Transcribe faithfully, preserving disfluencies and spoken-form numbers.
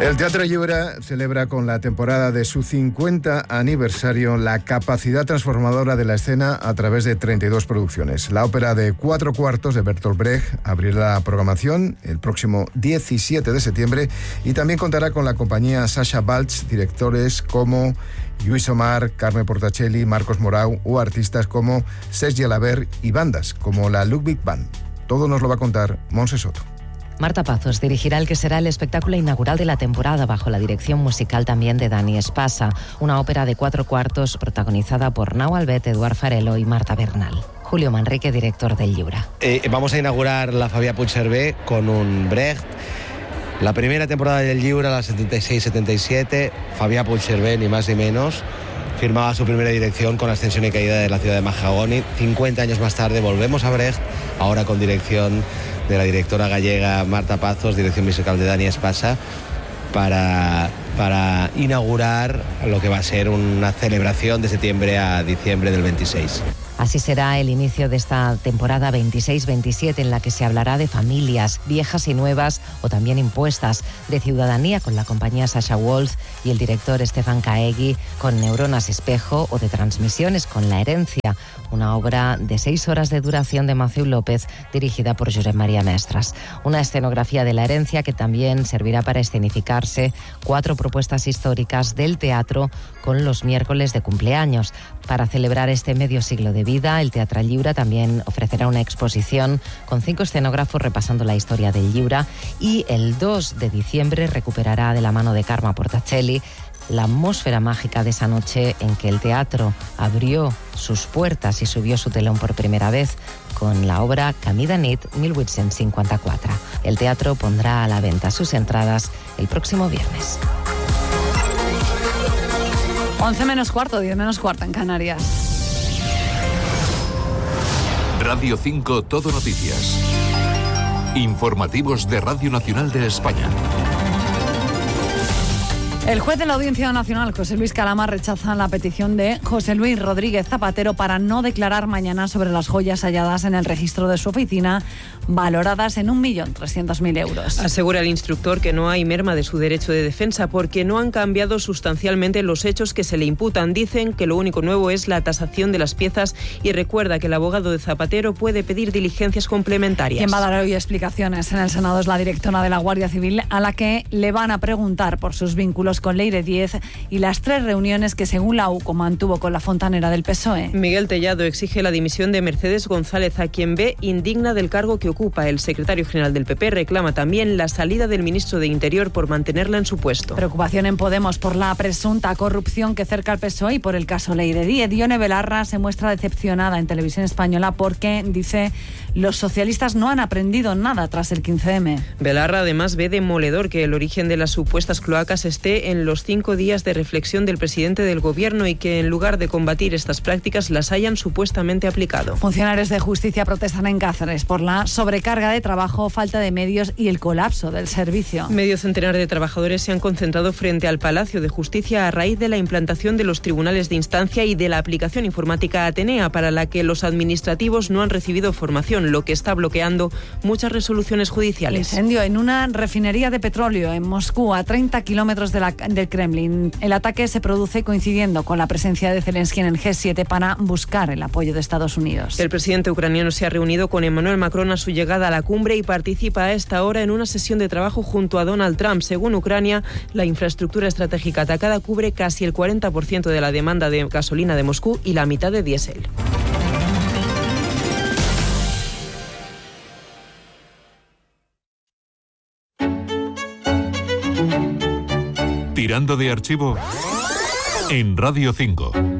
El Teatro Lliure celebra con la temporada de su cincuenta aniversario la capacidad transformadora de la escena a través de treinta y dos producciones. La ópera de cuatro cuartos de Bertolt Brecht abrirá la programación el próximo diecisiete de septiembre y también contará con la compañía Sasha Balch, directores como Lluís Omar, Carme Portacelli, Marcos Morau o artistas como Serge Gelabert y bandas como la Ludwig Band. Todo nos lo va a contar Montse Soto. Marta Pazos dirigirá el que será el espectáculo inaugural de la temporada bajo la dirección musical también de Dani Espasa, una ópera de cuatro cuartos protagonizada por Nau Albet, Eduard Farelo y Marta Bernal. Julio Manrique, director del Lliure. Eh, vamos a inaugurar la Fabià Puigcerver con un Brecht. La primera temporada del Lliure, la setenta y seis setenta y siete, Fabià Puigcerver, ni más ni menos, firmaba su primera dirección con Ascensión y Caída de la ciudad de Mahagoni. cincuenta años más tarde volvemos a Brecht, ahora con dirección de la directora gallega Marta Pazos, dirección musical de Dani Espasa, para, para inaugurar lo que va a ser una celebración de septiembre a diciembre del veintiséis. Así será el inicio de esta temporada veintiséis veintisiete, en la que se hablará de familias, viejas y nuevas o también impuestas, de ciudadanía con la compañía Sasha Wolf y el director Stefan Caegui con Neuronas Espejo, o de transmisiones con La Herencia, una obra de seis horas de duración de Mateu López dirigida por Josep María Mestras. Una escenografía de La Herencia que también servirá para escenificarse cuatro propuestas históricas del teatro con los miércoles de cumpleaños. Para celebrar este medio siglo de vida, el Teatre Lliure también ofrecerá una exposición con cinco escenógrafos repasando la historia del Lliure, y el dos de diciembre recuperará de la mano de Carme Portacelli la atmósfera mágica de esa noche en que el teatro abrió sus puertas y subió su telón por primera vez con la obra Camí de nit mil vuit-cents cinquanta-quatre. El teatro pondrá a la venta sus entradas el próximo viernes. once menos cuarto, diez menos cuarto en Canarias. Radio cinco Todo Noticias. Informativos de Radio Nacional de España. El juez de la Audiencia Nacional, José Luis Calama, rechaza la petición de José Luis Rodríguez Zapatero para no declarar mañana sobre las joyas halladas en el registro de su oficina, valoradas en un millón trescientos mil euros. Asegura el instructor que no hay merma de su derecho de defensa porque no han cambiado sustancialmente los hechos que se le imputan. Dicen que lo único nuevo es la tasación de las piezas y recuerda que el abogado de Zapatero puede pedir diligencias complementarias. Quien va a dar hoy explicaciones en el Senado es la directora de la Guardia Civil, a la que le van a preguntar por sus vínculos con Leire Díez y las tres reuniones que, según la U C O, mantuvo con la fontanera del P S O E. Miguel Tellado exige la dimisión de Mercedes González, a quien ve indigna del cargo que ocupa. El secretario general del P P reclama también la salida del ministro de Interior por mantenerla en su puesto. Preocupación en Podemos por la presunta corrupción que cerca al P S O E y por el caso Leire Díez. Ione Belarra se muestra decepcionada en Televisión Española porque, dice, los socialistas no han aprendido nada tras el quince eme. Belarra además ve demoledor que el origen de las supuestas cloacas esté en los cinco días de reflexión del presidente del gobierno y que en lugar de combatir estas prácticas las hayan supuestamente aplicado. Funcionarios de justicia protestan en Cáceres por la sobrecarga de trabajo, falta de medios y el colapso del servicio. Medio centenar de trabajadores se han concentrado frente al Palacio de Justicia a raíz de la implantación de los tribunales de instancia y de la aplicación informática Atenea, para la que los administrativos no han recibido formación, lo que está bloqueando muchas resoluciones judiciales. Incendio en una refinería de petróleo en Moscú, a treinta kilómetros de la, del Kremlin. El ataque se produce coincidiendo con la presencia de Zelensky en el G siete para buscar el apoyo de Estados Unidos. El presidente ucraniano se ha reunido con Emmanuel Macron a su llegada a la cumbre y participa a esta hora en una sesión de trabajo junto a Donald Trump. Según Ucrania, la infraestructura estratégica atacada cubre casi el cuarenta por ciento de la demanda de gasolina de Moscú y la mitad de diésel. Tirando de archivo en Radio cinco.